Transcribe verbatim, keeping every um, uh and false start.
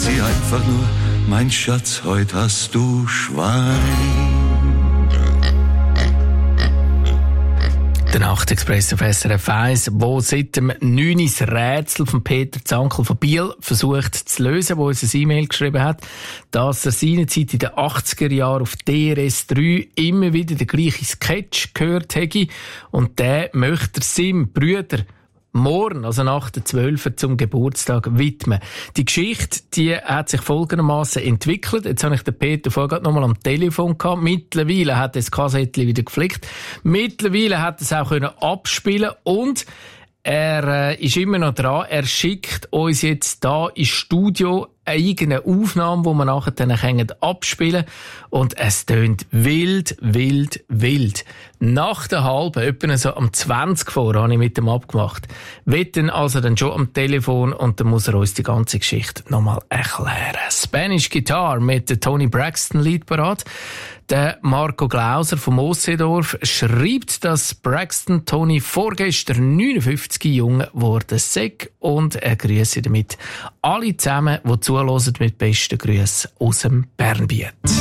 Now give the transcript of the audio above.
sagt sie einfach nur, mein Schatz, heute hast du Schwein. Der Nachtexpress auf S R F eins, wo seit dem neun Uhr das Rätsel von Peter Zankel von Biel versucht zu lösen, wo uns ein E-Mail geschrieben hat, dass er seinerzeit in den achtziger Jahren auf D R S drei immer wieder den gleichen Sketch gehört hätte und der möchte er seinem Bruder morgen, also nach der zwölften zum Geburtstag widmen. Die Geschichte, die hat sich folgendermaßen entwickelt. Jetzt habe ich den Peter vorher gerade noch mal am Telefon gehabt. Mittlerweile hat er das Kassettchen wieder geflickt. Mittlerweile hat er es auch können abspielen und er äh, ist immer noch dran. Er schickt uns jetzt da ins Studio eine eigene Aufnahme, die wir nachher dann abspielen können. Und es tönt wild, wild, wild. Nach der halben, etwa so am zwanzig vor, habe ich mit ihm abgemacht. Wird dann also dann schon am Telefon und dann muss er uns die ganze Geschichte nochmal erklären. Spanish Guitar mit der Toni Braxton Lied parat. Der Marco Glauser vom Ossedorf schreibt, dass Braxton Toni vorgestern neunundfünfzig jung geworden sei und er grüße damit alle zusammen, die zuhören, mit besten Grüßen aus dem Bernbiet.